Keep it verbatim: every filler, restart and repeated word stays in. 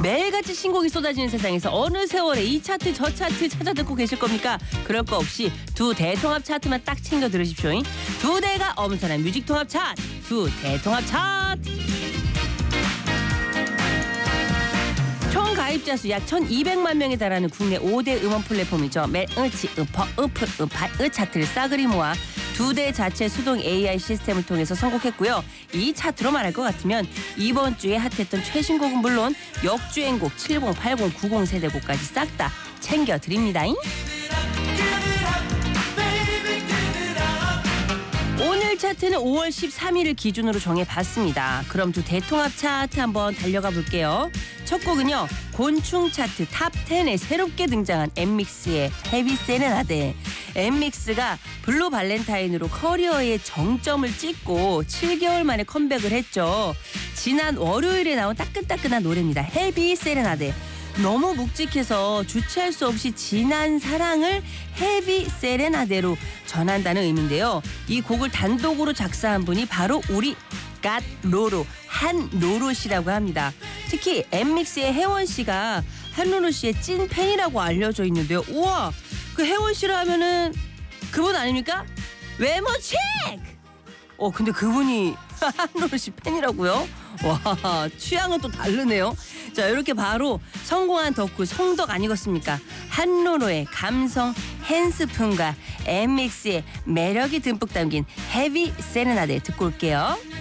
매일같이 신곡이 쏟아지는 세상에서 어느 세월에 이 차트 저 차트 찾아 듣고 계실 겁니까? 그럴 거 없이 두 대통합 차트만 딱 챙겨 들으십시오. 두 대가 엄선한 뮤직 통합 차트, 두 대통합 차트. 총 가입자 수 약 천이백만 명에 달하는 국내 오 대 음원 플랫폼이죠. 멜으치, 으퍼, 으플, 으파, 으 차트를 싸그리 모아 두 대 자체 수동 에이아이 시스템을 통해서 선곡했고요. 이 차트로 말할 것 같으면 이번 주에 핫했던 최신곡은 물론 역주행곡 칠십, 팔십, 구십 세대곡까지 싹 다 챙겨드립니다잉. 오늘 차트는 오월 십삼일을 기준으로 정해봤습니다. 그럼 두 대통합 차트 한번 달려가 볼게요. 첫 곡은요. 곤충 차트 탑 텐에 새롭게 등장한 엠믹스의 헤비 세레나데. 엠믹스가 블루 발렌타인으로 커리어의 정점을 찍고 칠 개월 만에 컴백을 했죠. 지난 월요일에 나온 따끈따끈한 노래입니다. 헤비 세레나데. 너무 묵직해서 주체할 수 없이 진한 사랑을 헤비 세레나데로 전한다는 의미인데요. 이 곡을 단독으로 작사한 분이 바로 우리 갓 로로 한로로 씨라고 합니다. 특히 엠믹스의 혜원 씨가 한로로 씨의 찐 팬이라고 알려져 있는데요. 우와, 그 혜원 씨라 하면은 그분 아닙니까? 외모 체크! 어, 근데 그분이 한로로 씨 팬이라고요? 와, 취향은 또 다르네요. 자, 이렇게 바로 성공한 덕후 성덕 아니겠습니까? 한로로의 감성 핸스푼과 엠믹스의 매력이 듬뿍 담긴 헤비 세레나데 듣고 올게요.